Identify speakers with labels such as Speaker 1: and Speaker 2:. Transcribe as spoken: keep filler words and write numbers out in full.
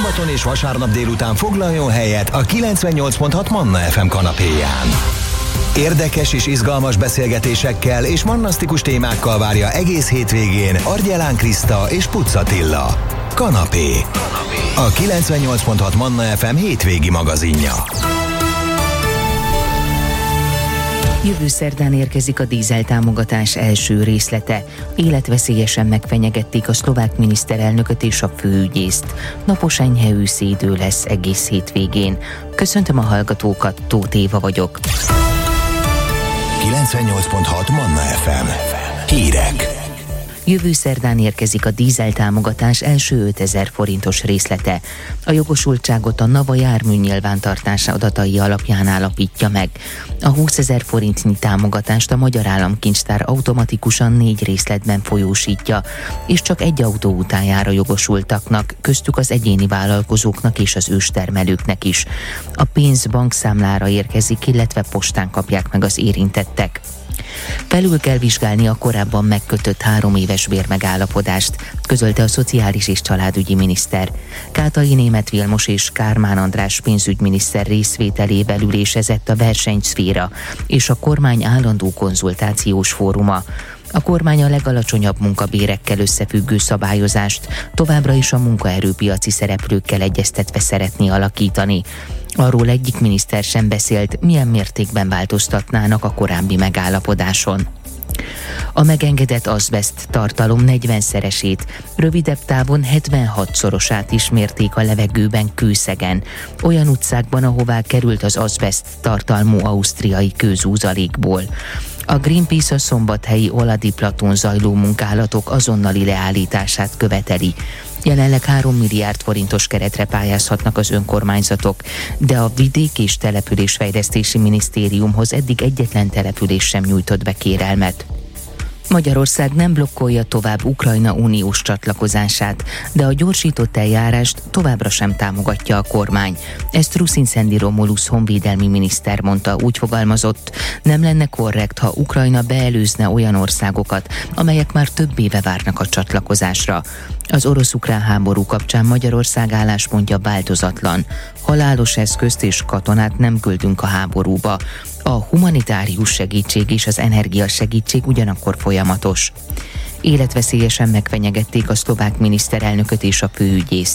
Speaker 1: szombaton és vasárnap délután foglaljon helyet a kilencvennyolc pont hat Manna ef em kanapéján. Érdekes és izgalmas beszélgetésekkel és mannasztikus témákkal várja egész hétvégén Argyelán Kriszta és Pucz Attila. Kanapé. A kilencvennyolc pont hat Manna ef em hétvégi magazinja.
Speaker 2: Jövő szerdán érkezik a dízeltámogatás első részlete. Életveszélyesen megfenyegették a szlovák miniszterelnököt és a főügyészt. Napos enyhe őszi idő lesz egész hétvégén. Köszöntöm a hallgatókat, Tóth Éva vagyok.
Speaker 1: kilencvennyolc pont hat Manna ef em. Hírek.
Speaker 2: Jövő szerdán érkezik a dízeltámogatás első ötezer forintos részlete. A jogosultságot a NAVA jármű nyilvántartása adatai alapján állapítja meg. A húszezer forintnyi támogatást a Magyar Államkincstár automatikusan négy részletben folyósítja, és csak egy autó utájára jogosultaknak, köztük az egyéni vállalkozóknak és az őstermelőknek is. A pénz bankszámlára érkezik, illetve postán kapják meg az érintettek. Felül kell vizsgálni a korábban megkötött három éves bérmegállapodást, közölte a szociális és családügyi miniszter. Kátai Németh Vilmos és Kármán András pénzügyminiszter részvételével ülésezett a versenyszféra és a kormány állandó konzultációs fóruma. A kormány a legalacsonyabb munkabérekkel összefüggő szabályozást továbbra is a munkaerőpiaci szereplőkkel egyeztetve szeretné alakítani. Arról egyik miniszter sem beszélt, milyen mértékben változtatnának a korábbi megállapodáson. A megengedett azbeszt tartalom negyvenszeresét, rövidebb távon hetvenhatszorosát is mérték a levegőben Kőszegen, olyan utcákban, ahová került az azbeszt tartalmú ausztriai kőzúzalékból. A Greenpeace a szombathelyi Oladi Platón zajló munkálatok azonnali leállítását követeli. Jelenleg három milliárd forintos keretre pályázhatnak az önkormányzatok, de a Vidék- és Településfejlesztési Minisztériumhoz eddig egyetlen település sem nyújtott be kérelmet. Magyarország nem blokkolja tovább Ukrajna uniós csatlakozását, de a gyorsított eljárást továbbra sem támogatja a kormány. Ezt Ruszinszendi Romulusz honvédelmi miniszter mondta, úgy fogalmazott, nem lenne korrekt, ha Ukrajna beelőzne olyan országokat, amelyek már több éve várnak a csatlakozásra. Az orosz-ukrán háború kapcsán Magyarország álláspontja változatlan. Halálos eszközt és katonát nem küldünk a háborúba. A humanitárius segítség és az energiasegítség ugyanakkor folyamatos. Életveszélyesen megfenyegették a szlovák miniszterelnököt és a főügyészt.